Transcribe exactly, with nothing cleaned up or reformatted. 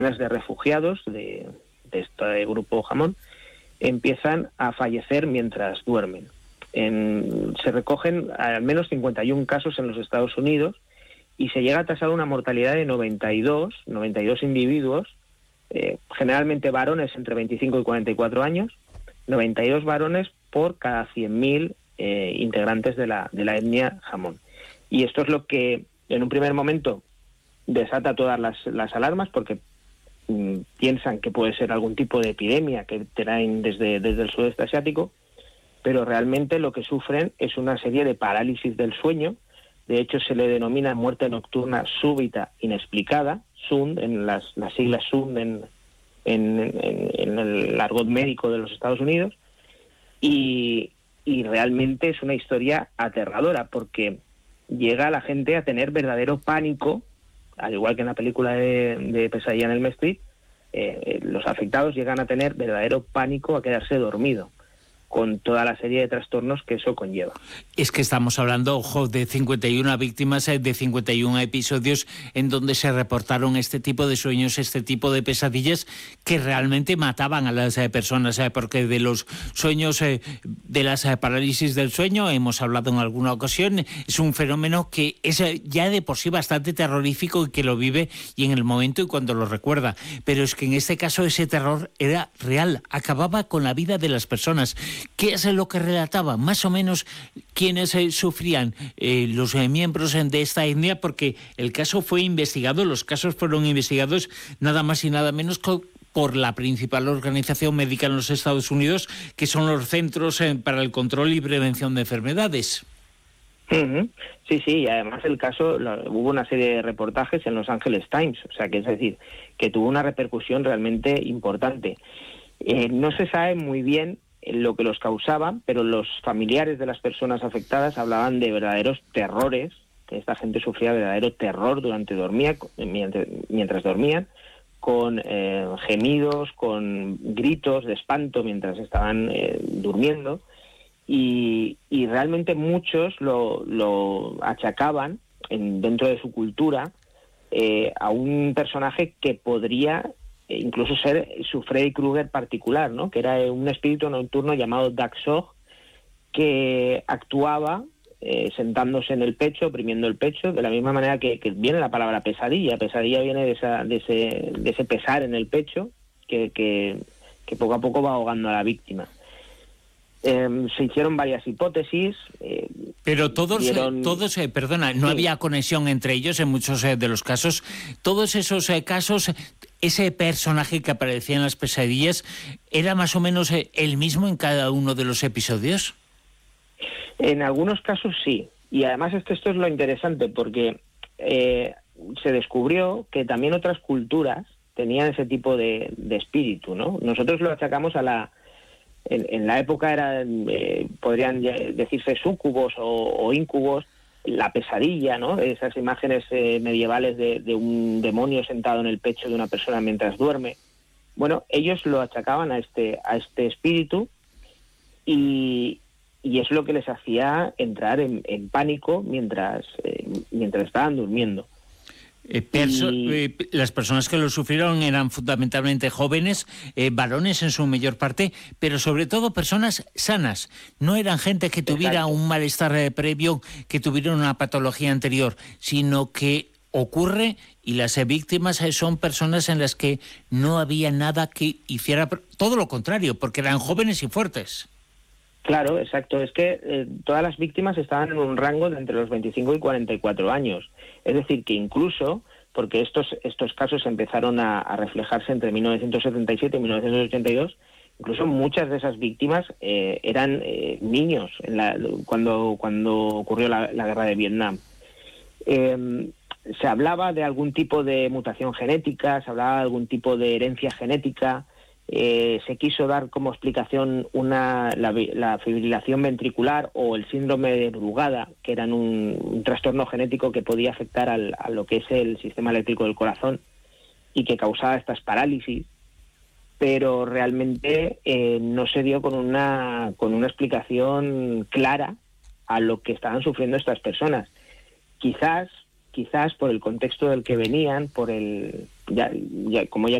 de refugiados de, de este grupo Jamón empiezan a fallecer mientras duermen. En, se recogen al menos cincuenta y uno casos en los Estados Unidos y se llega a tasar una mortalidad de noventa y dos individuos, eh, generalmente varones entre veinticinco y cuarenta y cuatro años, noventa y dos varones por cada cien mil eh, integrantes de la, de la etnia Jamón. Y esto es lo que en un primer momento desata todas las, las alarmas, porque mmm, piensan que puede ser algún tipo de epidemia que traen desde, desde el sudeste asiático, pero realmente lo que sufren es una serie de parálisis del sueño. De hecho, se le denomina muerte nocturna súbita inexplicada, S U N D, en las, las siglas S U N D en, en, en, en el argot médico de los Estados Unidos, y, y realmente es una historia aterradora, porque llega la gente a tener verdadero pánico, al igual que en la película de, de Pesadilla en Elm Street, eh, los afectados llegan a tener verdadero pánico a quedarse dormido, con toda la serie de trastornos que eso conlleva. Es que estamos hablando, ojo, de cincuenta y una víctimas, de cincuenta y uno episodios en donde se reportaron este tipo de sueños, este tipo de pesadillas que realmente mataban a las personas, porque de los sueños, de las parálisis del sueño, hemos hablado en alguna ocasión, es un fenómeno que es ya de por sí bastante terrorífico y que lo vive y en el momento y cuando lo recuerda. Pero es que en este caso ese terror era real, acababa con la vida de las personas. ¿Qué es lo que relataba? Más o menos quiénes eh, sufrían eh, los eh, miembros de esta etnia, porque el caso fue investigado, los casos fueron investigados nada más y nada menos co- por la principal organización médica en los Estados Unidos, que son los Centros eh, para el Control y Prevención de Enfermedades. Uh-huh. Sí, sí, y además el caso, lo, hubo una serie de reportajes en Los Angeles Times, o sea, que es decir, que tuvo una repercusión realmente importante. Eh, no se sabe muy bien lo que los causaba, pero los familiares de las personas afectadas hablaban de verdaderos terrores, que esta gente sufría verdadero terror durante dormía, mientras, mientras dormían, con eh, gemidos, con gritos de espanto mientras estaban eh, durmiendo, y, y realmente muchos lo, lo achacaban en, dentro de su cultura eh, a un personaje que podría incluso ser su Freddy Krueger particular, ¿no? Que era un espíritu nocturno llamado Daxog, que actuaba eh, sentándose en el pecho, oprimiendo el pecho, de la misma manera que, que viene la palabra pesadilla. Pesadilla viene de, esa, de, ese, de ese pesar en el pecho que, que, que poco a poco va ahogando a la víctima. Eh, se hicieron varias hipótesis. Eh, Pero todos, dieron... todos eh, perdona, no sí. había conexión entre ellos en muchos eh, de los casos. Todos esos eh, casos, ese personaje que aparecía en las pesadillas, ¿era más o menos eh, el mismo en cada uno de los episodios? En algunos casos sí. Y además esto, esto es lo interesante, porque eh, se descubrió que también otras culturas tenían ese tipo de, de espíritu, ¿no? Nosotros lo achacamos a la... En, en la época eran, eh, podrían decirse súcubos o, o íncubos, la pesadilla, ¿no? Esas imágenes eh, medievales de, de un demonio sentado en el pecho de una persona mientras duerme. Bueno, ellos lo achacaban a este, a este espíritu y, y es lo que les hacía entrar en, en pánico mientras, eh, mientras estaban durmiendo. Eh, perso- y... eh, las personas que lo sufrieron eran fundamentalmente jóvenes, eh, varones en su mayor parte, pero sobre todo personas sanas. No eran gente que tuviera Exacto. un malestar eh, previo, que tuviera una patología anterior, sino que ocurre y las eh, víctimas eh, son personas en las que no había nada que hiciera todo lo contrario, porque eran jóvenes y fuertes. Claro, exacto. Es que eh, todas las víctimas estaban en un rango de entre los veinticinco y cuarenta y cuatro años. Es decir, que incluso, porque estos estos casos empezaron a, a reflejarse entre mil novecientos setenta y siete y mil novecientos ochenta y dos, incluso muchas de esas víctimas eh, eran eh, niños en la, cuando, cuando ocurrió la, la guerra de Vietnam. Eh, se hablaba de algún tipo de mutación genética, se hablaba de algún tipo de herencia genética. Eh, se quiso dar como explicación una, la, la fibrilación ventricular o el síndrome de Brugada, que eran un, un trastorno genético que podía afectar al, a lo que es el sistema eléctrico del corazón y que causaba estas parálisis, pero realmente eh, no se dio con una, con una explicación clara a lo que estaban sufriendo estas personas. Quizás, quizás por el contexto del que venían, por el, ya, ya como ya